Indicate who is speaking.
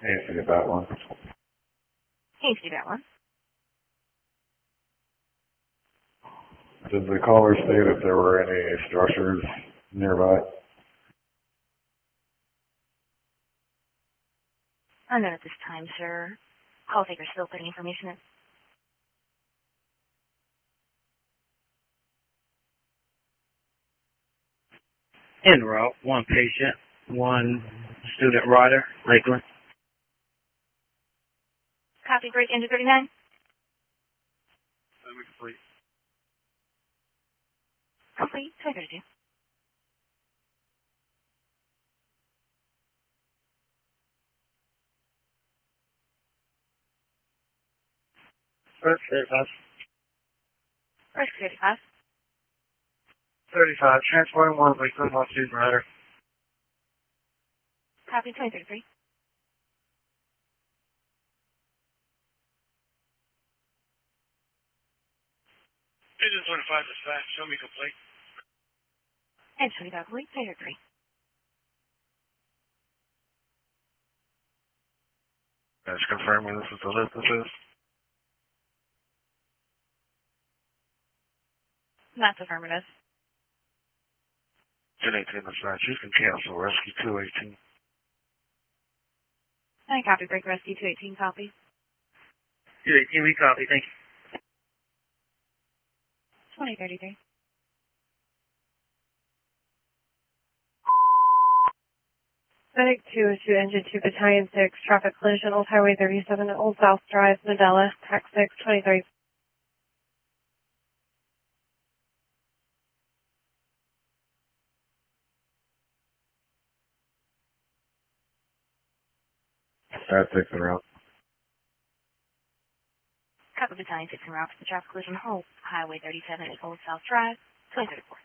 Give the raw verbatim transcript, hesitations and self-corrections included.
Speaker 1: Answer to that one.
Speaker 2: Answer that one.
Speaker 1: Did the caller say that there were any structures nearby?
Speaker 2: Uh, not at this time, sir. Call taker's still putting information in.
Speaker 3: En route, one patient, one student rider, Lakeland.
Speaker 2: Copy, break, engine thirty-nine.
Speaker 3: Complete.
Speaker 2: Complete, two thirty-two.
Speaker 3: First, thirty-five.
Speaker 2: Risk thirty-five.
Speaker 3: thirty-five, transporting one Lakeland, one student rider.
Speaker 2: Copy, twenty thirty-three.
Speaker 3: Engine twenty-five dispatch, show me complete.
Speaker 2: And twenty-five, complete, twenty thirty-three.
Speaker 1: Just confirming this is the list this is.
Speaker 2: That's affirmative.
Speaker 1: ten eighteen dispatch, you can cancel rescue two eighteen.
Speaker 2: I copy, break, rescue two eighteen, copy.
Speaker 3: two eighteen, we copy, thank you.
Speaker 2: twenty thirty-three.
Speaker 4: Medic two oh two, Engine two, Battalion six, traffic collision, Old Highway thirty-seven, Old South Drive, Medela, Tac six, twenty-three.
Speaker 1: That's six en route.
Speaker 2: Copy, battalion six en route for the traffic collision, Old Highway thirty-seven at Old South Drive, twenty thirty-four.